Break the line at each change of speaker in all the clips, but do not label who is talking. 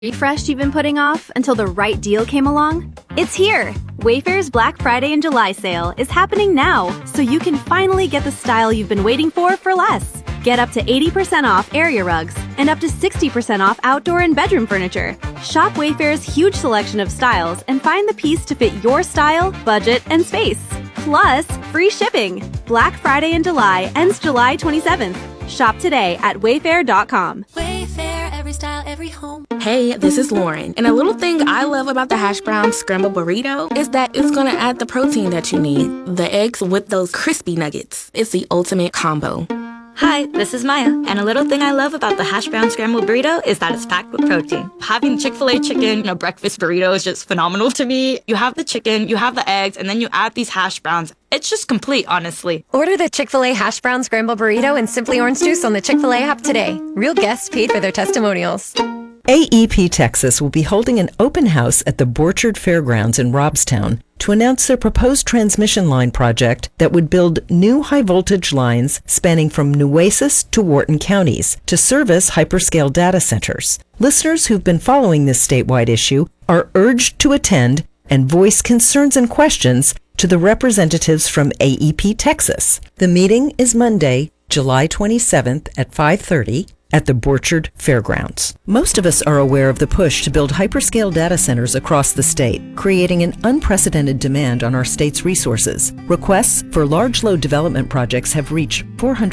refresh you've been putting off until the right deal came along? It's here! Wayfair's Black Friday and July sale is happening now, so you can finally get the style you've been waiting for less. Get up to 80% off area rugs and up to 60% off outdoor and bedroom furniture. Shop Wayfair's huge selection of styles and find the piece to fit your style, budget, and space. Plus, free shipping. Black Friday in July ends July 27th. Shop today at wayfair.com.
Wayfair, every style, every home.
Hey, this is Lauren, and a little thing I love about the hash brown scrambled burrito is that it's gonna add the protein that you need. The eggs with those crispy nuggets. It's the ultimate combo.
Hi, this is Maya, and a little thing I love about the hash brown scrambled burrito is that it's packed with protein. Having Chick-fil-A chicken in a breakfast burrito is just phenomenal to me. You have the chicken, you have the eggs, and then you add these hash browns. It's just complete, honestly.
Order the Chick-fil-A hash brown scrambled burrito and Simply Orange Juice on the Chick-fil-A app today. Real guests paid for their testimonials.
AEP Texas will be holding an open house at the Borchard Fairgrounds in Robstown to announce their proposed transmission line project that would build new high-voltage lines spanning from Nueces to Wharton counties to service hyperscale data centers. Listeners who've been following this statewide issue are urged to attend and voice concerns and questions to the representatives from AEP Texas. The meeting is Monday, July 27th at 5:30 at the Borchard Fairgrounds. Most of us are aware of the push to build hyperscale data centers across the state, creating an unprecedented demand on our state's resources. Requests for large load development projects have reached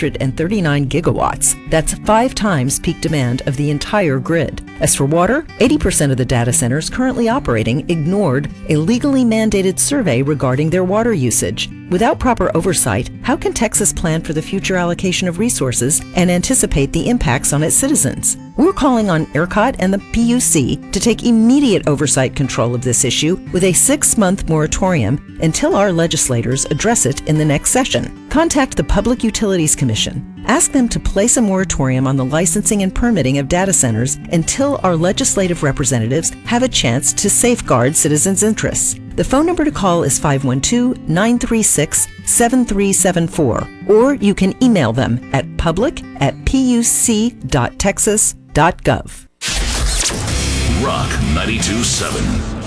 439 gigawatts. That's 5 times peak demand of the entire grid. As for water, 80% of the data centers currently operating ignored a legally mandated survey regarding their water usage. Without proper oversight, how can Texas plan for the future allocation of resources and anticipate the impacts on its citizens? We're calling on ERCOT and the PUC to take immediate oversight control of this issue with a 6-month moratorium until our legislators address it in the next session. Contact the Public Utilities Commission. Ask them to place a moratorium on the licensing and permitting of data centers until our legislative representatives have a chance to safeguard citizens' interests. The phone number to call is 512-936-7374, or you can email them at public@puc.texas.gov.
Rock 92.7.